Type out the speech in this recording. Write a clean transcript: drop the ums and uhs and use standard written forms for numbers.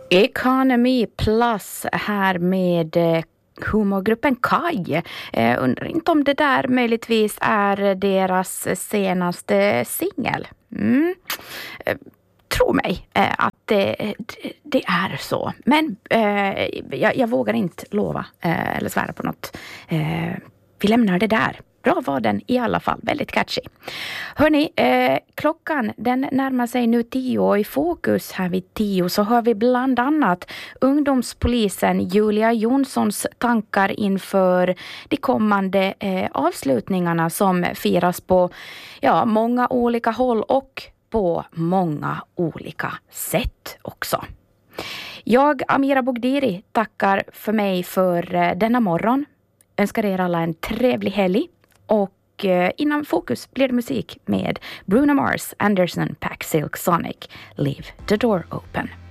Economy Plus här med humorgruppen Kaj. Undrar inte om det där möjligtvis är deras senaste singel. Tro mig att det är så. Men jag vågar inte lova eller svära på något. Vi lämnar det där. Bra var den i alla fall. Väldigt catchy. Hörrni, klockan den närmar sig nu 10 och i fokus här vid 10 så hör vi bland annat ungdomspolisen Julia Jonssons tankar inför de kommande avslutningarna som firas på många olika håll och på många olika sätt också. Jag, Amira Bogdiri, tackar för mig för denna morgon. Önskar er alla en trevlig helg. Och innan fokus blir det musik med Bruno Mars, Anderson, Pack, Silk, Sonic. Leave the door open.